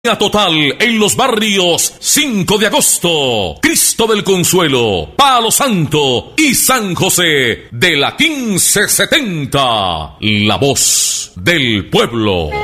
Total en los barrios 5 de agosto, Cristo del Consuelo, Palo Santo y San José de la 1570. La voz del pueblo.